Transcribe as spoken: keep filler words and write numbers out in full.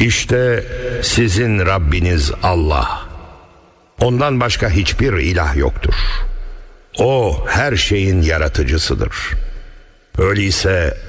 İşte sizin Rabbiniz Allah. Ondan başka hiçbir ilah yoktur. O her şeyin yaratıcısıdır. Öyleyse